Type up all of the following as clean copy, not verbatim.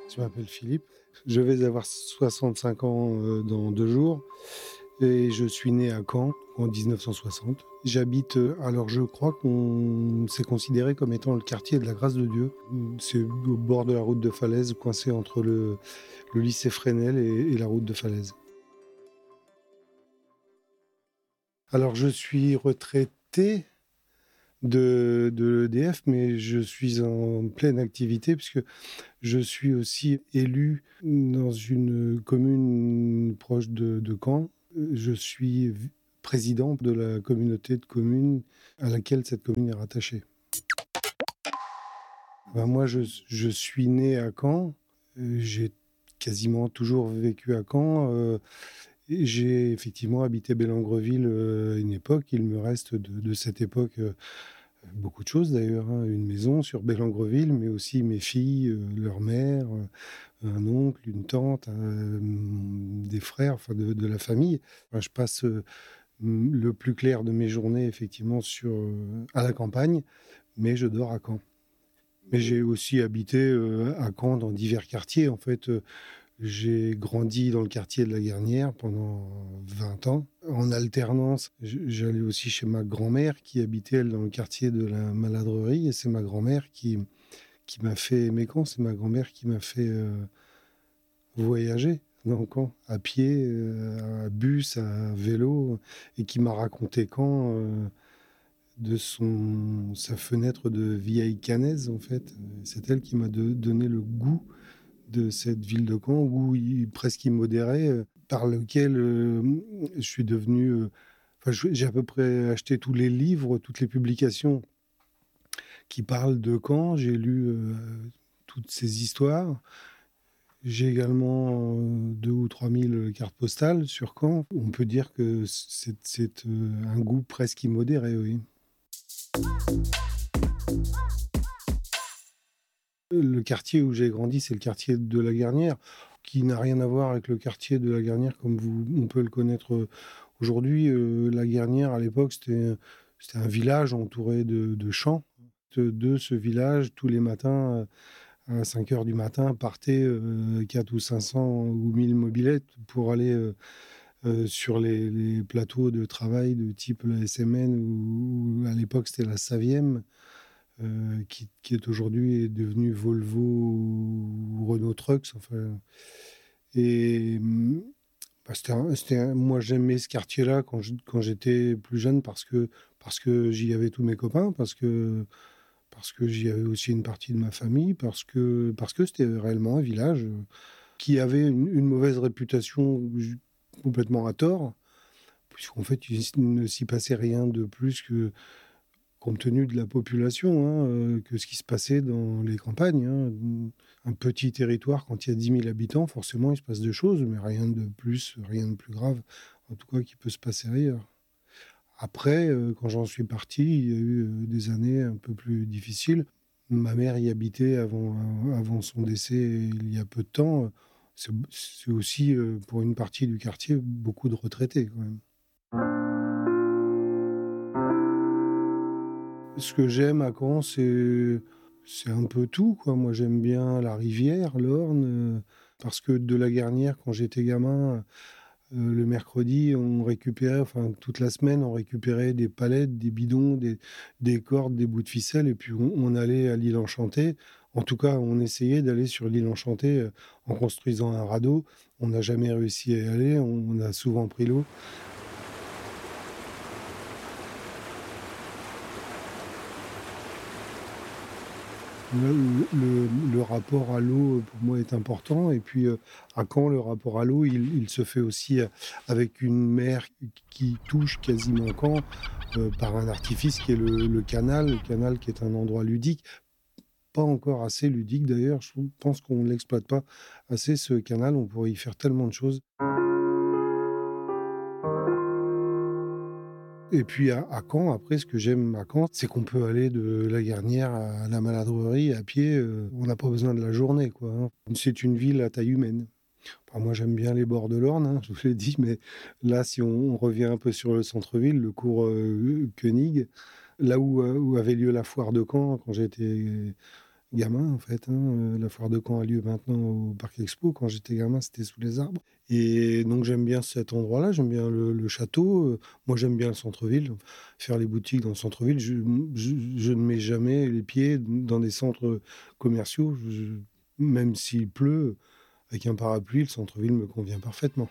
Je m'appelle Philippe, je vais avoir 65 ans dans 2 jours et je suis né à Caen en 1960. J'habite, alors je crois qu'on c'est considéré comme étant le quartier de la Grâce de Dieu. C'est au bord de la route de Falaise, coincé entre le lycée Fresnel et la route de Falaise. Alors je suis retraité de EDF, mais je suis en pleine activité puisque je suis aussi élu dans une commune proche de Caen. Je suis président de la communauté de communes à laquelle cette commune est rattachée. Ben moi, je suis né à Caen. J'ai quasiment toujours vécu à Caen. Et j'ai effectivement habité Bellengreville à une époque. Il me reste de cette époque beaucoup de choses d'ailleurs, hein. Une maison sur Bellengreville, mais aussi mes filles, leur mère, un oncle, une tante, des frères, enfin de la famille. Enfin, je passe le plus clair de mes journées effectivement à la campagne, mais je dors à Caen. Mais j'ai aussi habité à Caen dans divers quartiers. En fait, j'ai grandi dans le quartier de la Garnière pendant 20 ans. En alternance, j'allais aussi chez ma grand-mère qui habitait, elle, dans le quartier de la Maladrerie. Et c'est ma grand-mère qui m'a fait aimer Caen. C'est ma grand-mère qui m'a fait voyager dans Caen, à pied, à bus, à vélo, et qui m'a raconté Caen de sa fenêtre de vieille canaise, en fait. C'est elle qui m'a donné le goût de cette ville de Caen, goût presque immodéré, par lequel je suis devenu... enfin, j'ai à peu près acheté tous les livres, toutes les publications qui parlent de Caen. J'ai lu toutes ces histoires. J'ai également 2 ou 3 000 cartes postales sur Caen. On peut dire que c'est un goût presque immodéré, oui. Le quartier où j'ai grandi, c'est le quartier de la Garnière, qui n'a rien à voir avec le quartier de la Garnière comme on peut le connaître aujourd'hui. La Garnière, à l'époque, c'était un village entouré de champs. De ce village, tous les matins, à 5 heures du matin, partaient 4 ou 500 ou 1000 mobylettes pour aller sur les plateaux de travail de type la SMN ou à l'époque c'était la Saviem, qui est aujourd'hui devenu Volvo ou Renault Trucks. Enfin, et bah, moi j'aimais ce quartier-là quand j'étais plus jeune parce que j'y avais tous mes copains, parce que j'y avais aussi une partie de ma famille, parce que c'était réellement un village qui avait une mauvaise réputation complètement à tort, puisqu'en fait, il ne s'y passait rien de plus que, compte tenu de la population, hein, que ce qui se passait dans les campagnes, hein. Un petit territoire, quand il y a 10 000 habitants, forcément, il se passe des choses, mais rien de plus, rien de plus grave, en tout cas, qui peut se passer ailleurs. Après, quand j'en suis parti, il y a eu des années un peu plus difficiles. Ma mère y habitait avant son décès il y a peu de temps. C'est aussi, pour une partie du quartier, beaucoup de retraités quand même. Ce que j'aime à Caen, c'est un peu tout, quoi. Moi, j'aime bien la rivière, l'Orne, parce que de la Garnière, quand j'étais gamin, le mercredi, on récupérait, enfin toute la semaine, on récupérait des palettes, des bidons, des cordes, des bouts de ficelle, et puis on allait à l'île Enchantée. En tout cas, on essayait d'aller sur l'île Enchantée en construisant un radeau. On n'a jamais réussi à y aller, on a souvent pris l'eau. Le rapport à l'eau, pour moi, est important. Et puis, à Caen, le rapport à l'eau, il se fait aussi avec une mer qui touche quasiment Caen par un artifice qui est le canal. Le canal qui est un endroit ludique, pas encore assez ludique d'ailleurs. Je pense qu'on ne l'exploite pas assez, ce canal. On pourrait y faire tellement de choses. Et puis à Caen, après, ce que j'aime à Caen, c'est qu'on peut aller de la Garnière à la Maladrerie à pied. On n'a pas besoin de la journée, quoi, hein. C'est une ville à taille humaine. Enfin, moi, j'aime bien les bords de l'Orne, hein, je vous l'ai dit, mais là, si on revient un peu sur le centre-ville, le cours Koenig, là où avait lieu la foire de Caen quand j'étais gamin, en fait, hein. La foire de Caen a lieu maintenant au Parc Expo. Quand j'étais gamin, c'était sous les arbres et donc j'aime bien cet endroit-là, j'aime bien le château, moi j'aime bien le centre-ville. Faire les boutiques dans le centre-ville, je ne mets jamais les pieds dans des centres commerciaux. Même s'il pleut, avec un parapluie, le centre-ville me convient parfaitement.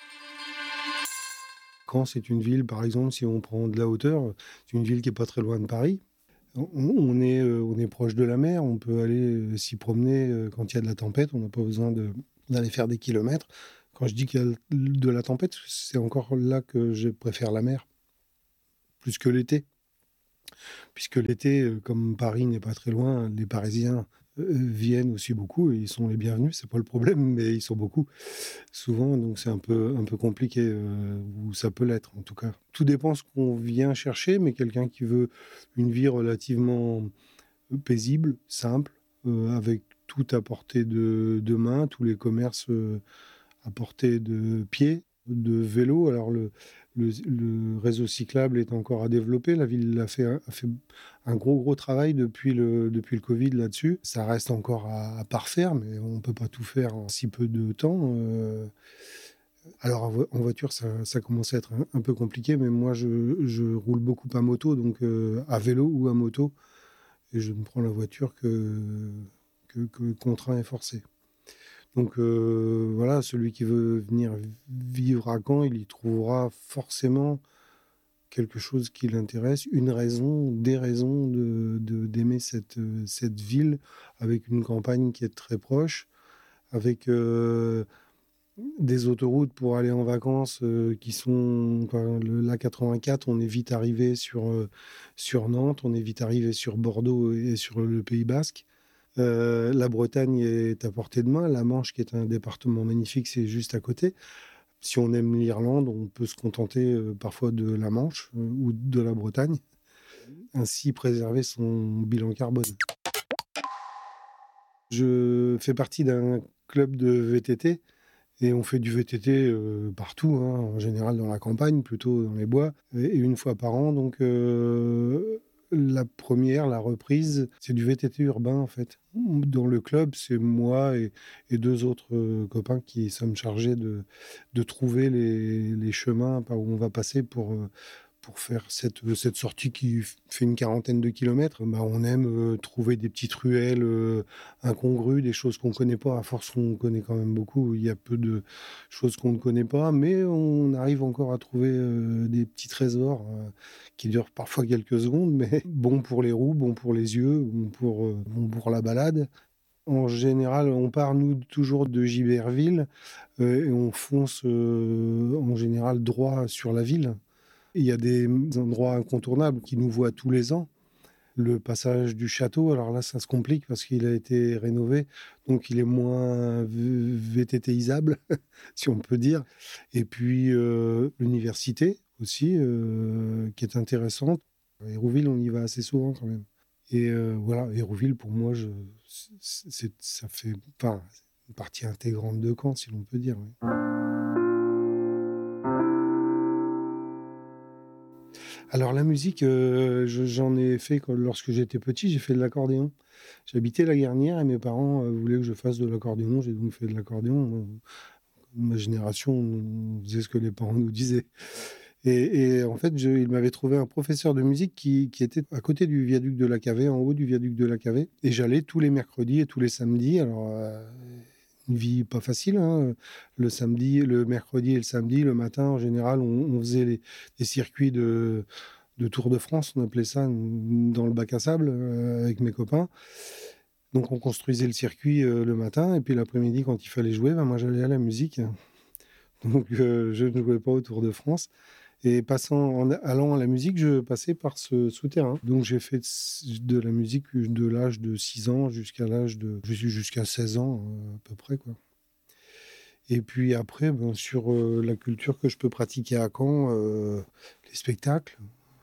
Caen, c'est une ville, par exemple, si on prend de la hauteur, c'est une ville qui est pas très loin de Paris. On est proche de la mer, on peut aller s'y promener quand il y a de la tempête, on n'a pas besoin d'aller faire des kilomètres. Quand je dis qu'il y a de la tempête, c'est encore là que je préfère la mer, plus que l'été. Puisque l'été, comme Paris n'est pas très loin, les Parisiens viennent aussi beaucoup et ils sont les bienvenus, c'est pas le problème, mais ils sont beaucoup souvent, donc c'est un peu compliqué, ou ça peut l'être en tout cas. Tout dépend ce qu'on vient chercher, mais quelqu'un qui veut une vie relativement paisible, simple, avec tout à portée de main, tous les commerces à portée de pied, de vélo. Alors le réseau cyclable est encore à développer. La ville a fait un gros travail depuis le Covid là-dessus. Ça reste encore à parfaire, mais on ne peut pas tout faire en si peu de temps. Alors en voiture, ça commence à être un peu compliqué, mais moi je roule beaucoup à moto, donc à vélo ou à moto, et je ne prends la voiture que contraint et forcé. Donc voilà, celui qui veut venir vivre à Caen, il y trouvera forcément quelque chose qui l'intéresse, une raison, des raisons d'aimer cette ville, avec une campagne qui est très proche, avec des autoroutes pour aller en vacances qui sont... Enfin, l'A84, on est vite arrivé sur Nantes, on est vite arrivé sur Bordeaux et sur le Pays Basque. La Bretagne est à portée de main. La Manche, qui est un département magnifique, c'est juste à côté. Si on aime l'Irlande, on peut se contenter parfois de la Manche ou de la Bretagne. Ainsi préserver son bilan carbone. Je fais partie d'un club de VTT et on fait du VTT partout, hein, en général dans la campagne, plutôt dans les bois, et une fois par an. Donc la reprise, c'est du VTT urbain en fait. Dans le club, c'est moi et deux autres copains qui sommes chargés de trouver les chemins par où on va passer pour faire cette sortie qui fait une quarantaine de kilomètres. Bah, on aime trouver des petites ruelles incongrues, des choses qu'on ne connaît pas. À force, on connaît quand même beaucoup. Il y a peu de choses qu'on ne connaît pas, mais on arrive encore à trouver des petits trésors qui durent parfois quelques secondes, mais bon pour les roues, bon pour les yeux, bon pour la balade. En général, on part, nous, toujours de Giberville et on fonce en général droit sur la ville. Il y a des endroits incontournables qui nous voient tous les ans. Le passage du château, alors là, ça se complique parce qu'il a été rénové, donc il est moins VTTisable, si on peut dire. Et puis l'université aussi, qui est intéressante. Hérouville, on y va assez souvent quand même. Et voilà, Hérouville, pour moi, ça fait une partie intégrante de Caen, si l'on peut dire. Oui. Alors la musique, j'en ai fait lorsque j'étais petit, j'ai fait de l'accordéon. J'habitais la Garnière et mes parents voulaient que je fasse de l'accordéon, j'ai donc fait de l'accordéon. Ma génération, on faisait ce que les parents nous disaient. Et en fait, il m'avait trouvé un professeur de musique qui était à côté du viaduc de la Cavée, en haut du viaduc de la Cavée. Et j'allais tous les mercredis et tous les samedis. Alors, une vie pas facile, hein. Le samedi, le mercredi et le samedi, le matin, en général, on faisait des circuits de Tour de France, on appelait ça, dans le bac à sable, avec mes copains. Donc, on construisait le circuit le matin. Et puis, l'après-midi, quand il fallait jouer, ben, moi, j'allais à la musique. Donc, je ne jouais pas au Tour de France. Et allant à la musique, je passais par ce souterrain. Donc j'ai fait de la musique de l'âge de 6 ans jusqu'à 16 ans à peu près, quoi. Et puis après, sur la culture que je peux pratiquer à Caen, les spectacles.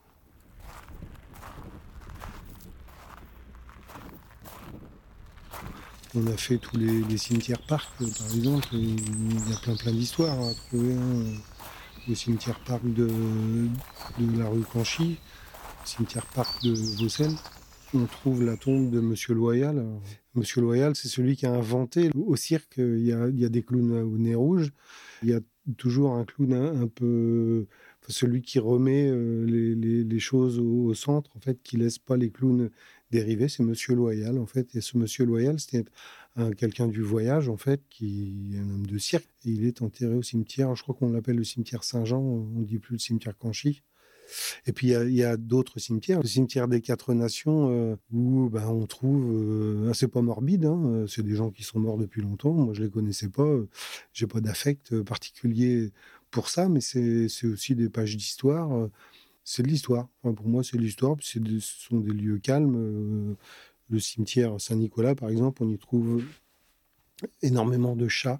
On a fait tous les cimetières-parcs, par exemple. Il y a plein d'histoires à trouver, hein. Le cimetière-parc de la rue Canchy, le cimetière-parc de Vaucelles. on trouve la tombe de Monsieur Loyal. Alors, Monsieur Loyal, c'est celui qui a inventé au cirque, il y a des clowns au nez rouge. Il y a toujours un clown un peu... enfin, celui qui remet les choses au centre, en fait, qui laisse pas les clowns dériver, c'est Monsieur Loyal, en fait. Et ce Monsieur Loyal, c'était quelqu'un du voyage, en fait, qui est un homme de cirque. Et il est enterré au cimetière, je crois qu'on l'appelle le cimetière Saint-Jean, on ne dit plus le cimetière Canchy. Et puis, il y a d'autres cimetières. Le cimetière des Quatre Nations, où on trouve... c'est pas morbide, hein, c'est des gens qui sont morts depuis longtemps. Moi, je les connaissais pas. J'ai pas d'affect particulier pour ça, mais c'est aussi des pages d'histoire. C'est de l'histoire. Enfin, pour moi, c'est de l'histoire. Ce sont des lieux calmes. Le cimetière Saint-Nicolas, par exemple, on y trouve énormément de chats.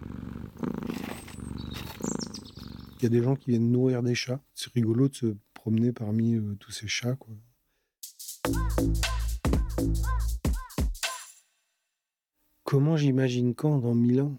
Il y a des gens qui viennent nourrir des chats. C'est rigolo de se promener parmi tous ces chats, quoi. Comment j'imagine Caen dans 1000 ans ?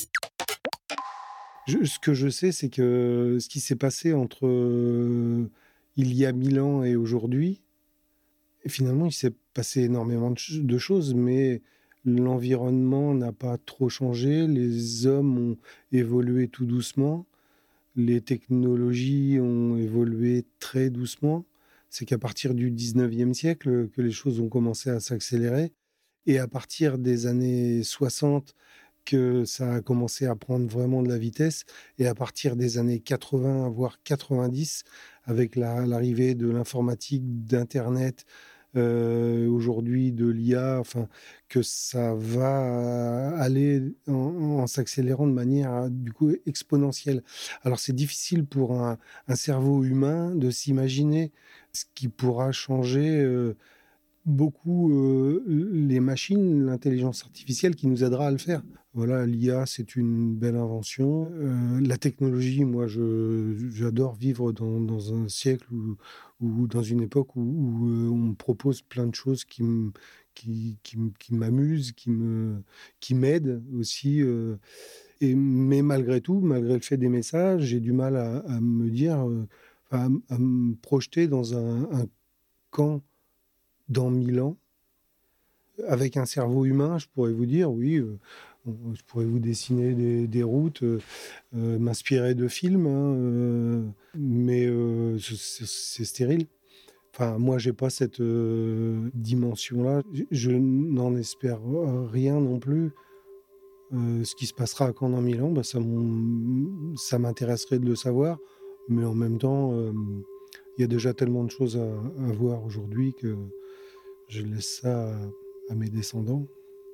Ce que je sais, c'est que ce qui s'est passé entre il y a 1000 ans et aujourd'hui, finalement, il s'est passé énormément de choses, mais l'environnement n'a pas trop changé. Les hommes ont évolué tout doucement. Les technologies ont évolué très doucement. C'est qu'à partir du 19e siècle que les choses ont commencé à s'accélérer. Et à partir des années 60, que ça a commencé à prendre vraiment de la vitesse. Et à partir des années 80, voire 90, avec l'arrivée de l'informatique, d'Internet, aujourd'hui de l'IA, enfin, que ça va aller en s'accélérant de manière du coup exponentielle. Alors c'est difficile pour un cerveau humain de s'imaginer ce qui pourra changer beaucoup les machines, l'intelligence artificielle qui nous aidera à le faire. Voilà, l'IA, c'est une belle invention. La technologie, moi, j'adore vivre dans un siècle ou dans une époque où on me propose plein de choses qui m'amusent, qui m'aident aussi. Mais malgré tout, malgré le fait des messages, j'ai du mal à me dire, à me projeter dans un camp dans 1000 ans. Avec un cerveau humain, je pourrais vous dire, oui, je pourrais vous dessiner des routes, m'inspirer de films, hein, mais c'est stérile. Enfin, moi, j'ai pas cette dimension-là. Je n'en espère rien non plus. Ce qui se passera à Caen dans 1000 ans, ça m'intéresserait de le savoir, mais en même temps, il y a déjà tellement de choses à voir aujourd'hui que je laisse ça à mes descendants.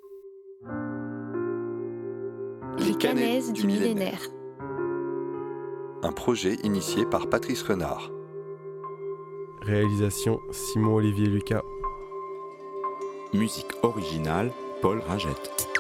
Les Canaises du millénaire. Un projet initié par Patrice Renard. Réalisation Simon-Olivier Lucas. Musique originale Paul Ragette.